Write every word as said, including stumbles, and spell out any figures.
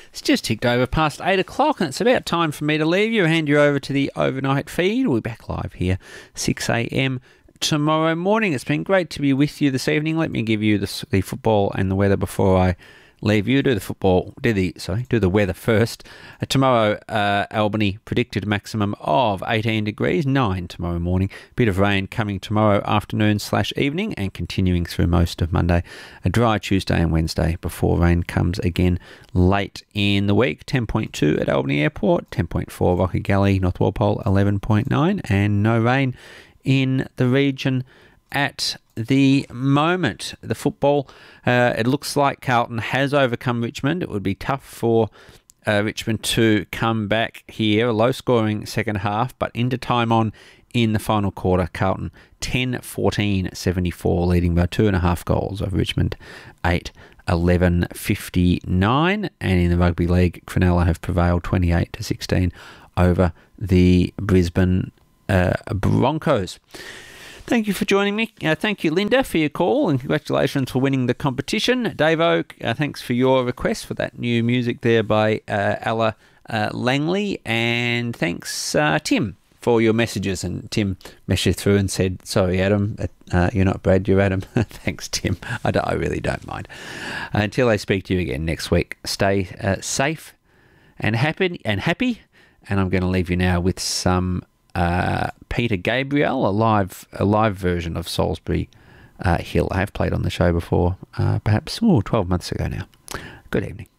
It's just ticked over past eight o'clock, and it's about time for me to leave you, hand you over to the overnight feed. We'll be back live here, six a.m. tomorrow morning. It's been great to be with you this evening. Let me give you the, the football and the weather before I leave you. Do the football, do the sorry, do the weather first. Uh, tomorrow, uh, Albany predicted maximum of eighteen degrees, nine tomorrow morning. Bit of rain coming tomorrow afternoon slash evening and continuing through most of Monday. A dry Tuesday and Wednesday before rain comes again late in the week. ten point two at Albany Airport, ten point four Rocky Galley, North Walpole, eleven point nine, and no rain in the region at the moment. The football, uh, it looks like Carlton has overcome Richmond. It would be tough for uh, Richmond to come back here. A low-scoring second half, but into time on in the final quarter. Carlton ten fourteen seventy-four, leading by two and a half goals over Richmond, eight eleven fifty-nine. And in the rugby league, Cronulla have prevailed twenty-eight to sixteen over the Brisbane uh, Broncos. Thank you for joining me. Uh, thank you, Linda, for your call, and congratulations for winning the competition. Davo, uh, thanks for your request for that new music there by uh, Ella uh, Langley. And thanks, uh, Tim, for your messages. And Tim messaged through and said, sorry, Adam, uh, you're not Brad, you're Adam. Thanks, Tim. I, don't, I really don't mind. Uh, until I speak to you again next week, stay uh, safe and happy, and happy. And I'm going to leave you now with some Uh, Peter Gabriel, a live a live version of Salisbury uh, Hill. I have played on the show before, uh, perhaps ooh, twelve months ago now. Good evening.